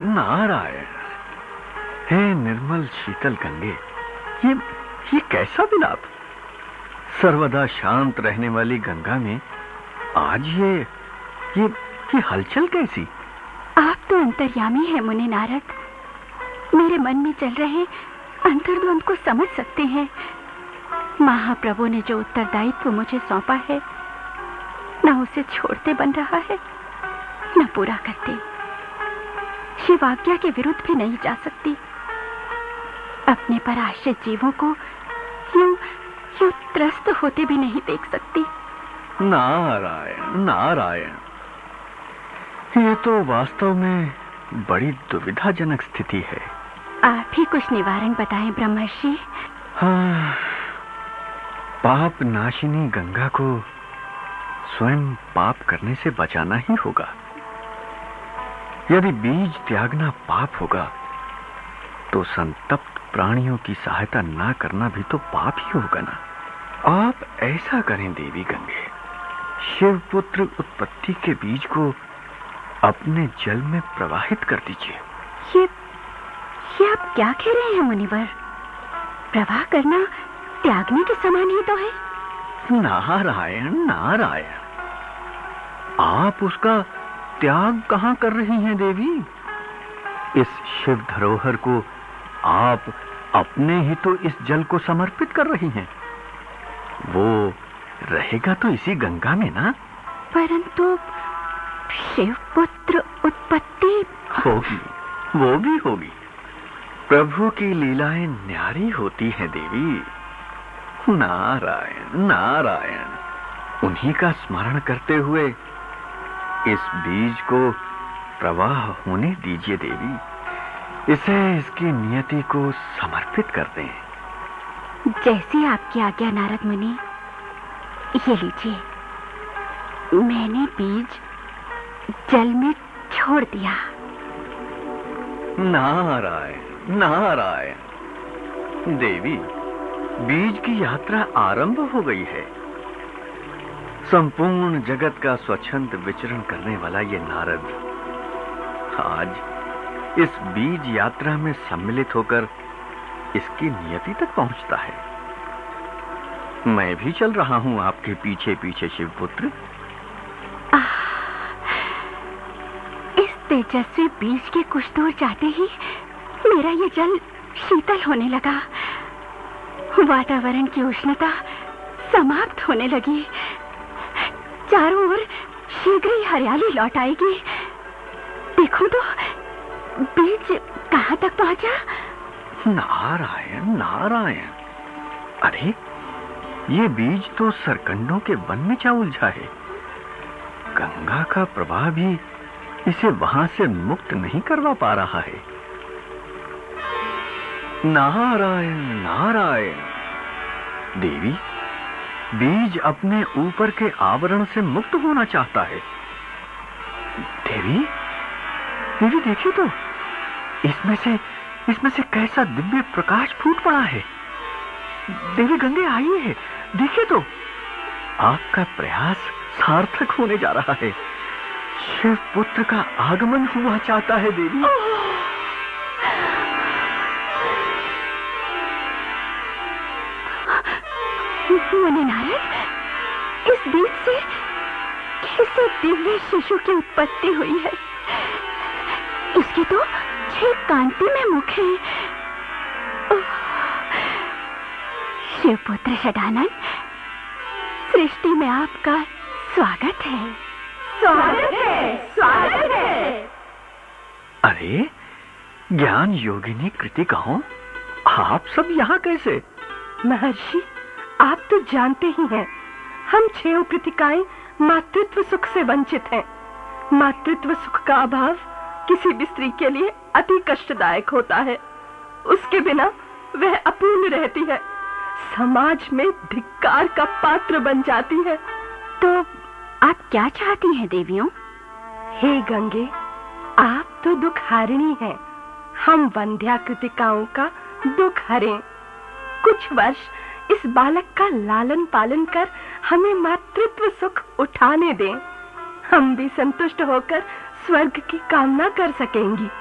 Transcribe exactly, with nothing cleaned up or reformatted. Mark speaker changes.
Speaker 1: नारायण, हे निर्मल शीतल गंगे, ये ये कैसा विलाप। सर्वदा शांत रहने वाली गंगा में आज ये ये ये हलचल कैसी।
Speaker 2: आप तो अंतर्यामी है मुनि नारद, मेरे मन में चल रहे अंतर्द्वंद को समझ सकते हैं। महाप्रभु ने जो उत्तरदायित्व मुझे सौंपा है, न उसे छोड़ते बन रहा है न पूरा करते। शिव आज्ञा के विरुद्ध भी नहीं जा सकती। अपने पर आश्रित जीवों को यूं यूं त्रस्त होते भी नहीं देख सकती।
Speaker 1: नारायण नारायण, ये तो वास्तव में बड़ी दुविधाजनक स्थिति है।
Speaker 2: आप ही कुछ निवारण बताएं ब्रह्मर्षि।
Speaker 1: हाँ, पाप नाशिनी गंगा को स्वयं पाप करने से बचाना ही होगा। यदि बीज त्यागना पाप होगा तो संतप्त प्राणियों की सहायता ना करना भी तो पाप ही होगा ना। आप ऐसा करें देवी गंगे, शिवपुत्र उत्पत्ति के बीज को अपने जल में प्रवाहित कर दीजिए।
Speaker 2: ये ये आप क्या कह रहे हैं मुनिवर? प्रवाह करना त्यागने के समान ही तो है।
Speaker 1: नारायण नारायण, आप उसका त्याग कहां कर रही हैं देवी? इस शिव धरोहर को आप अपने ही तो इस जल को समर्पित कर रही हैं। वो रहेगा तो इसी गंगा में ना।
Speaker 2: परंतु शिवपुत्र उत्पत्ति
Speaker 1: होगी, वो भी होगी। प्रभु की लीलाएं न्यारी होती हैं देवी। नारायण नारायण, उन्हीं का स्मरण करते हुए इस बीज को प्रवाह होने दीजिए देवी। इसे इसकी नियति को समर्पित कर दें।
Speaker 2: जैसी आपकी आज्ञा नारद मुनि। ये लीजिए, मैंने बीज जल में छोड़ दिया।
Speaker 1: नारायण नारायण, देवी बीज की यात्रा आरंभ हो गई है। संपूर्ण जगत का स्वच्छंद विचरण करने वाला ये नारद आज इस बीज यात्रा में सम्मिलित होकर इसकी नियति तक पहुंचता है। मैं भी चल रहा हूं आपके पीछे पीछे शिवपुत्र।
Speaker 2: इस तेजस्वी बीज के कुछ दूर जाते ही मेरा ये जल शीतल होने लगा। वातावरण की उष्णता समाप्त होने लगी। चारों ओर शीघ्र ही हरियाली लौट आएगी। देखो तो बीज कहां तक पहुंचा।
Speaker 1: नारायण नारायण, अरे ये बीज तो सरकंडों के वन में जा उलझा है। गंगा का प्रवाह भी इसे वहां से मुक्त नहीं करवा पा रहा है। नारायण नारायण, देवी बीज अपने ऊपर के आवरण से मुक्त होना चाहता है। देवी देवी देखिए तो, इसमें से इसमें से कैसा दिव्य प्रकाश फूट पड़ा है। देवी गंगे आई है, देखिए तो, आपका प्रयास सार्थक होने जा रहा है। शिव पुत्र का आगमन हुआ चाहता है देवी।
Speaker 2: मुनि नारद, इस बीज से कैसे दिव्य शिशु की उत्पत्ति हुई है। इसके तो छह कांति में मुख है। शिवपुत्र षडानन, सृष्टि में आपका स्वागत है। स्वागत है, स्वागत है।
Speaker 1: अरे ज्ञान योगिनी कृतिकाओं, आप सब यहाँ कैसे?
Speaker 3: महर्षि, आप तो जानते ही हैं, हम छह कृतिकाएं मातृत्व सुख से वंचित हैं। मातृत्व सुख का अभाव किसी भी स्त्री के लिए अति कष्टदायक होता है। उसके बिना वह अपूर्ण रहती है, समाज में धिक्कार का पात्र बन जाती है।
Speaker 2: तो आप क्या चाहती हैं देवियों?
Speaker 3: हे गंगे, आप तो दुख हारिणी हैं। हम वंध्या कृतिकाओं का दुख हरें। कुछ वर्ष इस बालक का लालन पालन कर हमें मातृत्व सुख उठाने दें। हम भी संतुष्ट होकर स्वर्ग की कामना कर सकेंगी।